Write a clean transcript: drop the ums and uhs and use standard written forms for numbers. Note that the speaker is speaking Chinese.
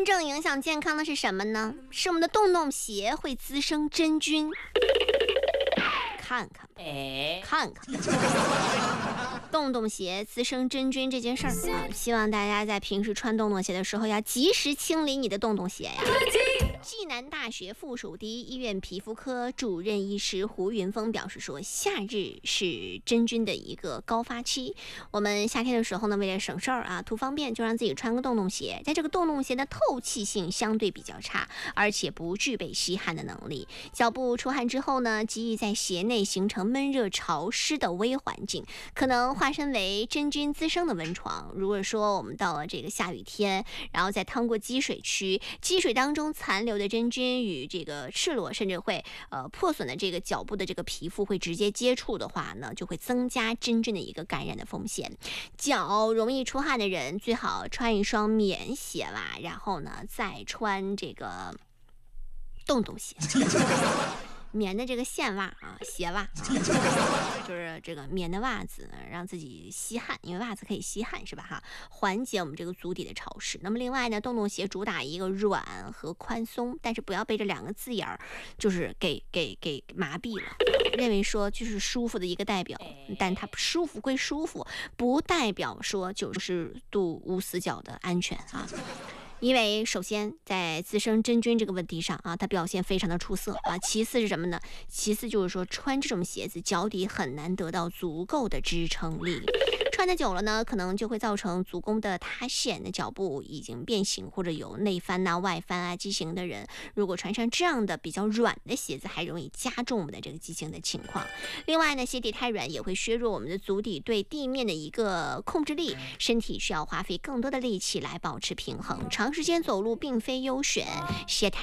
真正影响健康的是什么呢？是我们的洞洞鞋会滋生真菌。看看，看看。洞洞鞋滋生真菌这件事儿啊，希望大家在平时穿洞洞鞋的时候要及时清理你的洞洞鞋呀。暨南大学附属第一医院皮肤科主任医师胡云峰表示说，夏日是真菌的一个高发期，我们夏天的时候呢，为了省事儿啊，图方便，就让自己穿个洞洞鞋。在这个洞洞鞋的透气性相对比较差，而且不具备吸汗的能力，脚部出汗之后呢，极易在鞋内形成闷热潮湿的微环境，可能化身为真菌滋生的温床。如果说我们到了这个下雨天，然后再趟过积水区，积水当中残留的真菌与这个赤裸甚至会破损的这个脚部的这个皮肤会直接接触的话呢，就会增加真菌的一个感染的风险。脚容易出汗的人最好穿一双棉鞋袜，然后呢再穿这个洞洞鞋。棉的这个线袜啊，鞋袜啊，就是这个棉的袜子，让自己吸汗，因为袜子可以吸汗是吧哈，缓解我们这个足底的潮湿。那么另外呢，洞洞鞋主打一个软和宽松，但是不要被这两个字眼儿就是给麻痹了，认为说就是舒服的一个代表，但它舒服归舒服，不代表说90度无死角的安全啊。因为首先在滋生真菌这个问题上啊，它表现非常的出色啊。其次是什么呢？其次就是说穿这种鞋子，脚底很难得到足够的支撑力。穿得久了呢，可能就会造成足弓的塌陷，那脚部已经变形或者有内翻啊、外翻啊、畸形的人，如果穿上这样的比较软的鞋子，还容易加重我们的这个畸形的情况。另外呢，鞋底太软也会削弱我们的足底对地面的一个控制力，身体需要花费更多的力气来保持平衡。长时间走路并非优选，鞋太